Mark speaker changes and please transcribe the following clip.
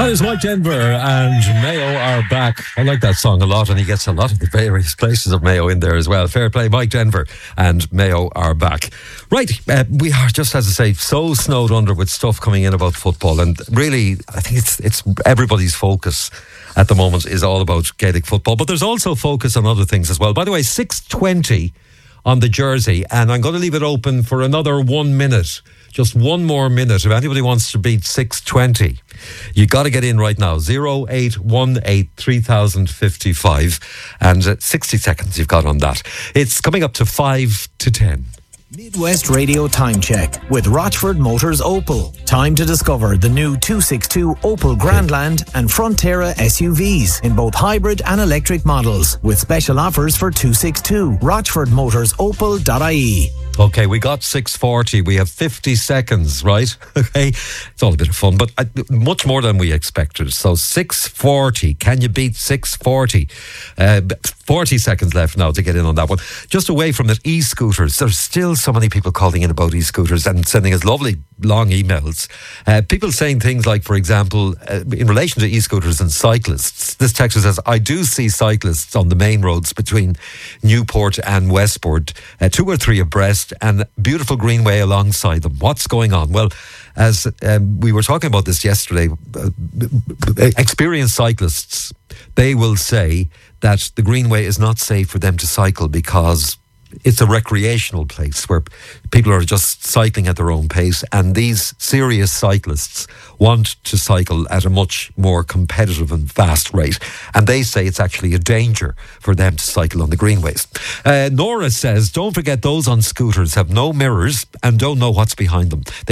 Speaker 1: That is Mike Denver and Mayo are back. I like that song a lot, and he gets a lot of the various places of Mayo in there as well. Fair play, Mike Denver and Mayo are back. Right, we are, just as I say, so snowed under with stuff coming in about football, and really, I think it's everybody's focus at the moment is all about Gaelic football, but there's also focus on other things as well. By the way, 6:20 on the jersey, and I'm going to leave it open for another 1 minute. Just one more minute. If anybody wants to beat 6:20, you got to get in right now. 0818 3055, and 60 seconds you've got on that. It's coming up to 5 to 10.
Speaker 2: Midwest Radio Time Check with Rochford Motors Opel. Time to discover the new 262 Opel Grandland and Frontera SUVs in both hybrid and electric models, with special offers for 262. RochfordMotorsOpel.ie.
Speaker 1: Okay, we got 6:40. We have 50 seconds, right? Okay, it's all a bit of fun, but much more than we expected. So 6:40. Can you beat 6:40? 40 seconds left now to get in on that one. Just away from it, e-scooters. There's still so many people calling in about e-scooters and sending us lovely long emails. People saying things like, for example, in relation to e-scooters and cyclists. This texter says, I do see cyclists on the main roads between Newport and Westport, 2 or 3 abreast, and beautiful greenway alongside them. What's going on? Well, as we were talking about this yesterday, experienced cyclists, they will say that the greenway is not safe for them to cycle because it's a recreational place where people are just cycling at their own pace, and these serious cyclists want to cycle at a much more competitive and fast rate, and they say it's actually a danger for them to cycle on the greenways. Nora says, don't forget those on scooters have no mirrors and don't know what's behind them.